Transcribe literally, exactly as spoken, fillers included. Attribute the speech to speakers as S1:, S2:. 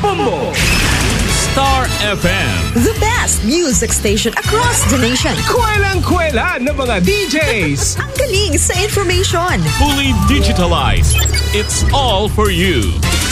S1: Bombo! Star F M.
S2: The best music station across the nation.
S1: Kwelang-kwela ng mga D Js.
S2: Ang galing sa information.
S1: Fully digitalized. It's all for you.